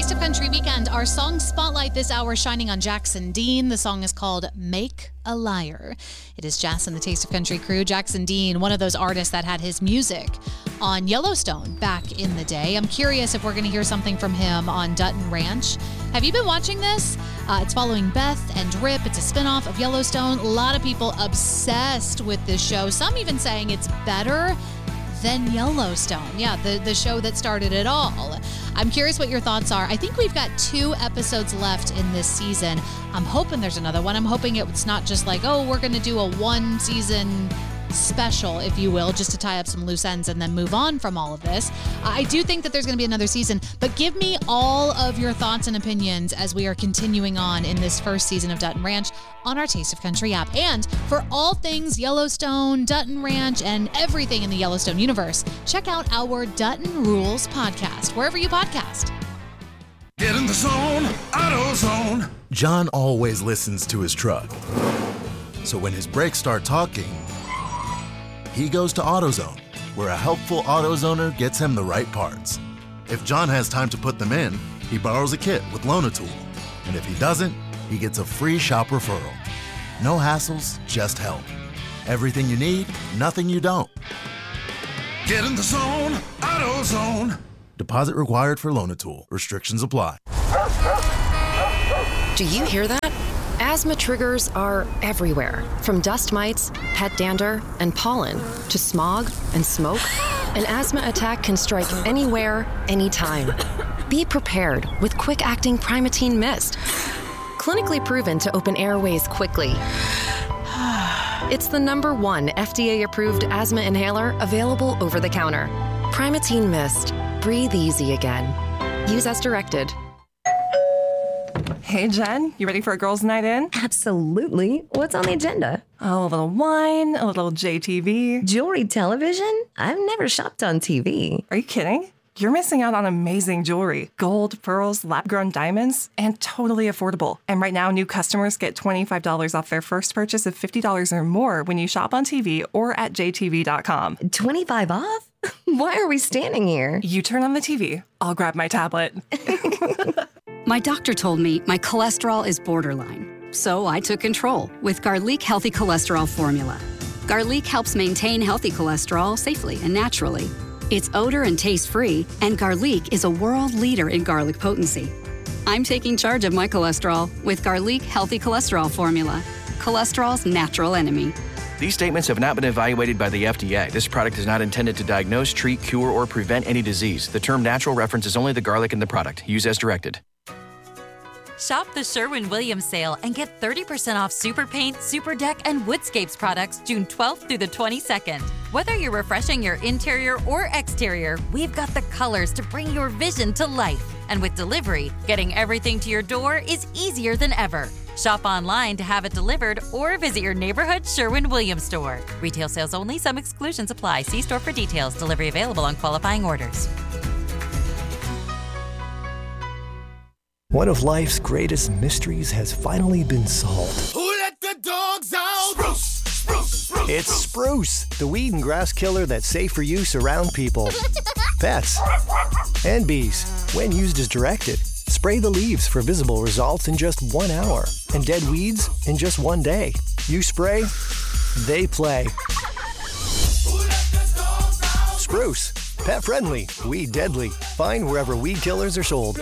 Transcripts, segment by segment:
Taste of Country Weekend. Our song spotlight this hour shining on Jackson Dean. The song is called Make a Liar. It is Jess and the Taste of Country crew. Jackson Dean, one of those artists that had his music on Yellowstone back in the day. I'm curious if we're going to hear something from him on Dutton Ranch. Have you been watching this? It's following Beth and Rip. It's a spinoff of Yellowstone. A lot of people obsessed with this show. Some even saying it's better than Yellowstone. Yeah, the show that started it all. I'm curious what your thoughts are. I think we've got 2 episodes left in this season. I'm hoping there's another one. I'm hoping it's not just like, oh, we're going to do a 1-season special, if you will, just to tie up some loose ends and then move on from all of this. I do think that there's going to be another season, but give me all of your thoughts and opinions as we are continuing on in this first season of Dutton Ranch on our Taste of Country app. And for all things Yellowstone, Dutton Ranch, and everything in the Yellowstone universe, check out our Dutton Rules podcast, wherever you podcast. Get in the zone, AutoZone. John always listens to his truck. So when his brakes start talking, he goes to AutoZone, where a helpful AutoZoner gets him the right parts. If John has time to put them in, he borrows a kit with Loan-A-Tool. And if he doesn't, he gets a free shop referral. No hassles, just help. Everything you need, nothing you don't. Get in the zone, AutoZone. Deposit required for Loan-A-Tool. Restrictions apply. Do you hear that? Asthma triggers are everywhere, from dust mites, pet dander, and pollen, to smog and smoke. An asthma attack can strike anywhere, anytime. Be prepared with quick-acting Primatene Mist. Clinically proven to open airways quickly. It's the #1 FDA-approved asthma inhaler available over the counter. Primatene Mist. Breathe easy again. Use as directed. Hey, Jen, you ready for a girls' night in? Absolutely. What's on the agenda? Oh, a little wine, a little JTV. Jewelry television? I've never shopped on TV. Are you kidding? You're missing out on amazing jewelry. Gold, pearls, lab-grown diamonds, and totally affordable. And right now, new customers get $25 off their first purchase of $50 or more when you shop on TV or at jtv.com. 25 off? Why are we standing here? You turn on the TV. I'll grab my tablet. My doctor told me my cholesterol is borderline, so I took control with Garlic Healthy Cholesterol Formula. Garlic helps maintain healthy cholesterol safely and naturally. It's odor and taste-free, and Garlic is a world leader in garlic potency. I'm taking charge of my cholesterol with Garlic Healthy Cholesterol Formula, cholesterol's natural enemy. These statements have not been evaluated by the FDA. This product is not intended to diagnose, treat, cure, or prevent any disease. The term natural references only the garlic in the product. Use as directed. Shop the Sherwin-Williams sale and get 30% off Super Paint, Super Deck, and Woodscapes products June 12th through the 22nd. Whether you're refreshing your interior or exterior, we've got the colors to bring your vision to life. And with delivery, getting everything to your door is easier than ever. Shop online to have it delivered or visit your neighborhood Sherwin-Williams store. Retail sales only. Some exclusions apply. See store for details. Delivery available on qualifying orders. One of life's greatest mysteries has finally been solved. Who let the dogs out? Spruce, spruce, spruce. It's Spruce, the weed and grass killer that's safe for use around people, pets, and bees. When used as directed, spray the leaves for visible results in just 1 hour and dead weeds in just 1 day. You spray, they play. Spruce, pet friendly, weed deadly. Find wherever weed killers are sold.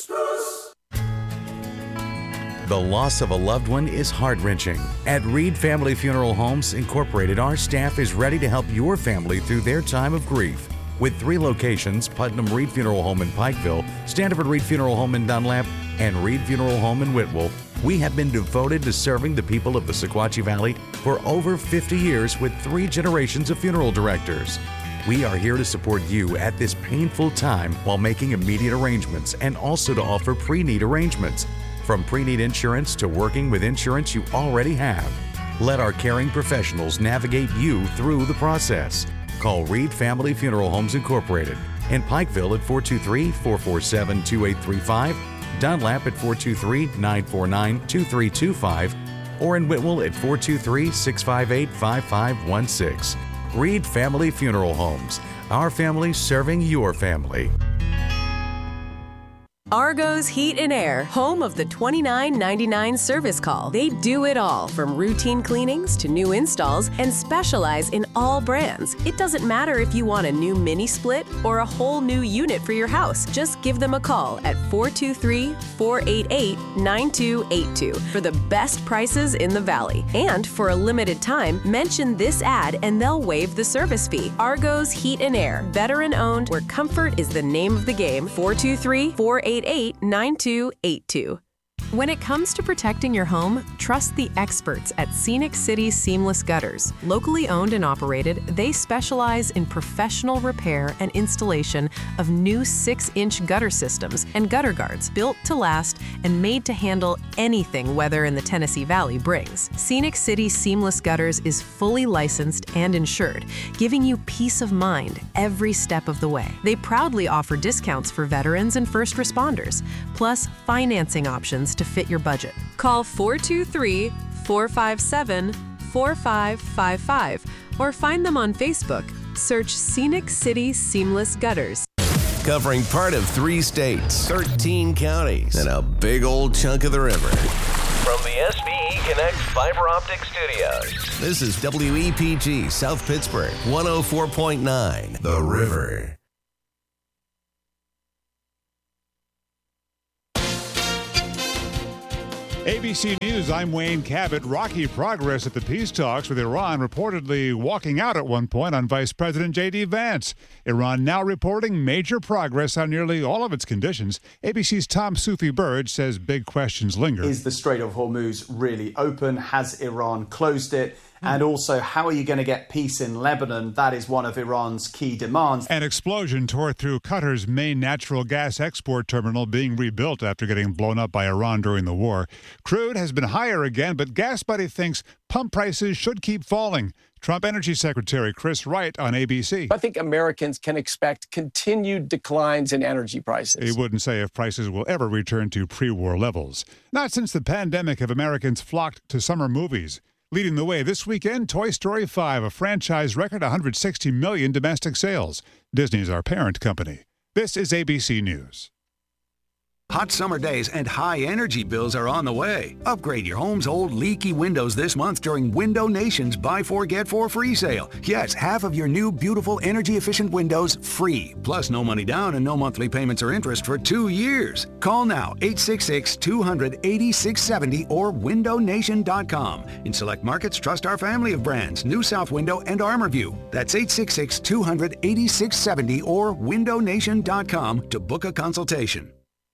The loss of a loved one is heart-wrenching. At Reed Family Funeral Homes Incorporated, our staff is ready to help your family through their time of grief. With 3 locations, Putnam Reed Funeral Home in Pikeville, Standiford Reed Funeral Home in Dunlap, and Reed Funeral Home in Whitwell, we have been devoted to serving the people of the Sequatchie Valley for over 50 years with 3 generations of funeral directors. We are here to support you at this painful time while making immediate arrangements and also to offer pre-need arrangements. From pre-need insurance to working with insurance you already have. Let our caring professionals navigate you through the process. Call Reed Family Funeral Homes Incorporated in Pikeville at 423-447-2835, Dunlap at 423-949-2325, or in Whitwell at 423-658-5516. Reed Family Funeral Homes. Our family serving your family. Argo's Heat and Air, home of the $29.99 service call. They do it all, from routine cleanings to new installs, and specialize in all brands. It doesn't matter if you want a new mini split or a whole new unit for your house. Just give them a call at 423-488-9282 for the best prices in the Valley. And for a limited time, mention this ad and they'll waive the service fee. Argo's Heat and Air, veteran-owned, where comfort is the name of the game. 423-488-9282. When it comes to protecting your home, trust the experts at Scenic City Seamless Gutters. Locally owned and operated, they specialize in professional repair and installation of new 6-inch gutter systems and gutter guards built to last and made to handle anything weather in the Tennessee Valley brings. Scenic City Seamless Gutters is fully licensed and insured, giving you peace of mind every step of the way. They proudly offer discounts for veterans and first responders, plus financing options to fit your budget. Call 423-457-4555 or find them on Facebook. Search Scenic City Seamless Gutters. Covering part of 3 states, 13 counties, and a big old chunk of the river. From the SVE Connect Fiber Optic Studios, this is WEPG South Pittsburgh, 104.9, The River. ABC News, I'm Wayne Cabot. Rocky progress at the peace talks, with Iran reportedly walking out at one point on Vice President J.D. Vance. Iran now reporting major progress on nearly all of its conditions. ABC's Tom Soufi-Burge says big questions linger. Is the Strait of Hormuz really open? Has Iran closed it? And also, how are you going to get peace in Lebanon? That is one of Iran's key demands. An explosion tore through Qatar's main natural gas export terminal, being rebuilt after getting blown up by Iran during the war. Crude has been higher again, but Gas Buddy thinks pump prices should keep falling. Trump Energy Secretary Chris Wright on ABC. I think Americans can expect continued declines in energy prices. He wouldn't say if prices will ever return to pre-war levels. Not since the pandemic have Americans flocked to summer movies. Leading the way this weekend, Toy Story 5, a franchise record, 160 million domestic sales. Disney's our parent company. This is ABC News. Hot summer days and high energy bills are on the way. Upgrade your home's old leaky windows this month during Window Nation's Buy 4 Get 4 free sale. Yes, half of your new beautiful energy efficient windows free. Plus no money down and no monthly payments or interest for 2 years. Call now 866-200-8670 or windownation.com. In select markets, trust our family of brands, New South Window and ArmorView. That's 866-200-8670 or windownation.com to book a consultation.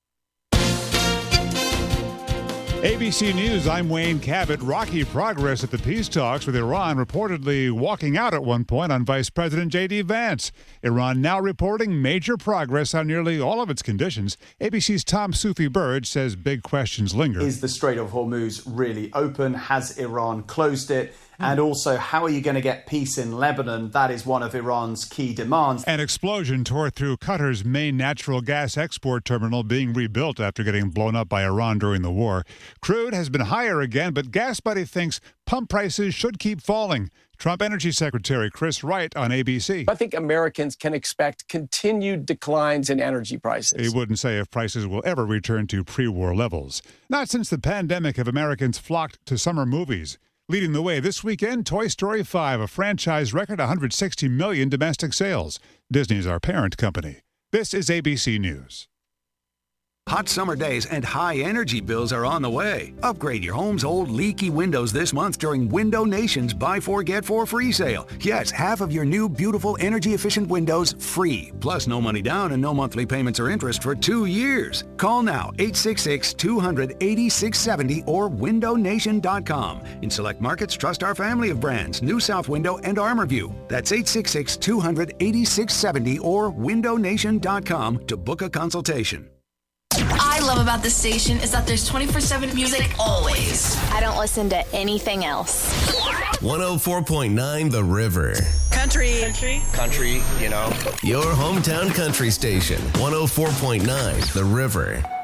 ABC News, I'm Wayne Cabot. Rocky progress at the peace talks, with Iran reportedly walking out at one point on Vice President J.D. Vance. Iran now reporting major progress on nearly all of its conditions. ABC's Tom Soufi-Burge says big questions linger. Is the Strait of Hormuz really open? Has Iran closed it? And also, how are you going to get peace in Lebanon? That is one of Iran's key demands. An explosion tore through Qatar's main natural gas export terminal, being rebuilt after getting blown up by Iran during the war. Crude has been higher again, but Gas Buddy thinks pump prices should keep falling. Trump Energy Secretary Chris Wright on ABC. I think Americans can expect continued declines in energy prices. He wouldn't say if prices will ever return to pre-war levels. Not since the pandemic have Americans flocked to summer movies. Leading the way this weekend, Toy Story 5, a franchise record, 160 million domestic sales. Disney's our parent company. This is ABC News. Hot summer days and high energy bills are on the way. Upgrade your home's old leaky windows this month during Window Nation's Buy 4 Get 4 free sale. Yes, half of your new beautiful energy efficient windows free. Plus no money down and no monthly payments or interest for 2 years. Call now 866-200-8670 or windownation.com. In select markets, trust our family of brands, New South Window and ArmorView. That's 866-200-8670 or windownation.com to book a consultation. I love about this station is that there's 24/7 music always. I don't listen to anything else. 104.9 The River. Country, you know. Your hometown country station. 104.9 The River.